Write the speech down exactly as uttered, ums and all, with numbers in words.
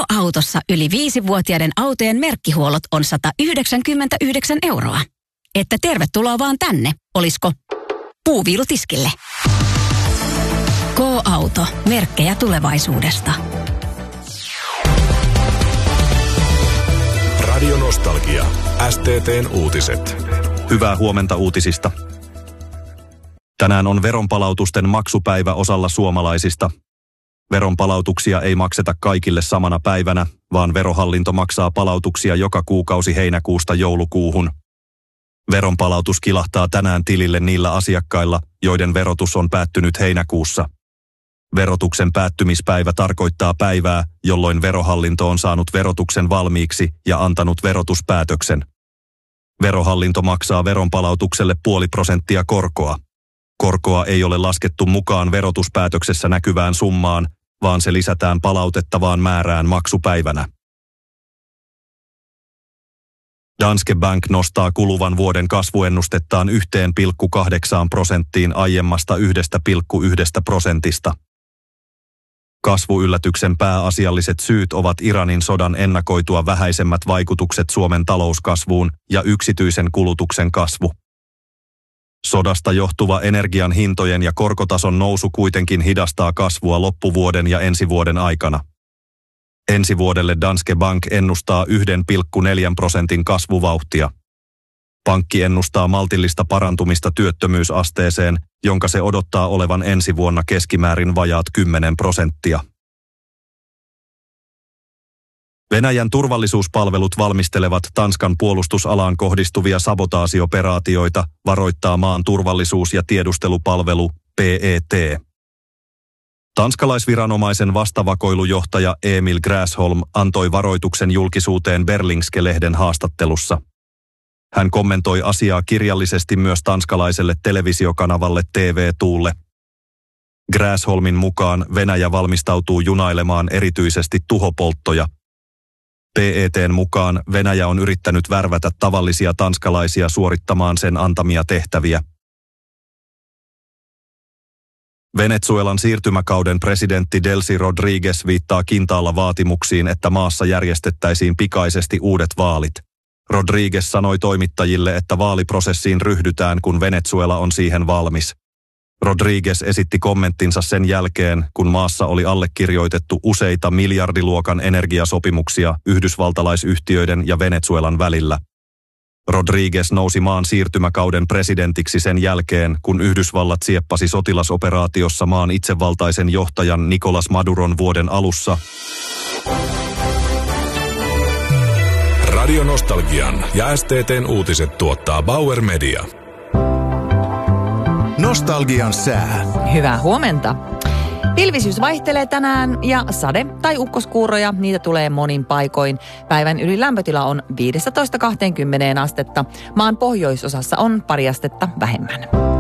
K-autossa yli viisivuotiaiden autojen merkkihuollot on sata yhdeksänkymmentäyhdeksän euroa. Että tervetuloa vaan tänne, olisko puuviilutiskille. K-auto, merkkejä tulevaisuudesta. Radio Nostalgia. S T T:n uutiset. Hyvää huomenta uutisista. Tänään on veronpalautusten maksupäivä osalla suomalaisista. Veronpalautuksia ei makseta kaikille samana päivänä, vaan Verohallinto maksaa palautuksia joka kuukausi heinäkuusta joulukuuhun. Veronpalautus kilahtaa tänään tilille niillä asiakkailla, joiden verotus on päättynyt heinäkuussa. Verotuksen päättymispäivä tarkoittaa päivää, jolloin Verohallinto on saanut verotuksen valmiiksi ja antanut verotuspäätöksen. Verohallinto maksaa veronpalautukselle puoli prosenttia korkoa. Korkoa ei ole laskettu mukaan verotuspäätöksessä näkyvään summaan, vaan se lisätään palautettavaan määrään maksupäivänä. Danske Bank nostaa kuluvan vuoden kasvuennustettaan yksi pilkku kahdeksan prosenttiin aiemmasta yksi pilkku yksi prosentista. Kasvuyllätyksen pääasialliset syyt ovat Iranin sodan ennakoitua vähäisemmät vaikutukset Suomen talouskasvuun ja yksityisen kulutuksen kasvu. Sodasta johtuva energian hintojen ja korkotason nousu kuitenkin hidastaa kasvua loppuvuoden ja ensi vuoden aikana. Ensi vuodelle Danske Bank ennustaa yksi pilkku neljä prosentin kasvuvauhtia. Pankki ennustaa maltillista parantumista työttömyysasteeseen, jonka se odottaa olevan ensi vuonna keskimäärin vajaat kymmenen prosenttia. Venäjän turvallisuuspalvelut valmistelevat Tanskan puolustusalaan kohdistuvia sabotaasioperaatioita, varoittaa maan turvallisuus- ja tiedustelupalvelu P E T. Tanskalaisviranomaisen vastavakoilujohtaja Emil Gräsholm antoi varoituksen julkisuuteen Berlingske-lehden haastattelussa. Hän kommentoi asiaa kirjallisesti myös tanskalaiselle televisiokanavalle T V-tuulle. Gräsholmin mukaan Venäjä valmistautuu junailemaan erityisesti tuhopolttoja. P E T:n mukaan Venäjä on yrittänyt värvätä tavallisia tanskalaisia suorittamaan sen antamia tehtäviä. Venezuelan siirtymäkauden presidentti Delcy Rodríguez viittaa kintaalla vaatimuksiin, että maassa järjestettäisiin pikaisesti uudet vaalit. Rodríguez sanoi toimittajille, että vaaliprosessiin ryhdytään, kun Venezuela on siihen valmis. Rodríguez esitti kommenttinsa sen jälkeen, kun maassa oli allekirjoitettu useita miljardiluokan energiasopimuksia yhdysvaltalaisyhtiöiden ja Venezuelan välillä. Rodríguez nousi maan siirtymäkauden presidentiksi sen jälkeen, kun Yhdysvallat sieppasi sotilasoperaatiossa maan itsevaltaisen johtajan Nicolás Maduron vuoden alussa. Radio Nostalgian ja S T T:n uutiset tuottaa Bauer Media. Nostalgian sää. Hyvää huomenta. Pilvisyys vaihtelee tänään ja sade- tai ukkoskuuroja, niitä tulee monin paikoin. Päivän ylilämpötila on viisitoista kaksikymmentä astetta. Maan pohjoisosassa on pari astetta vähemmän.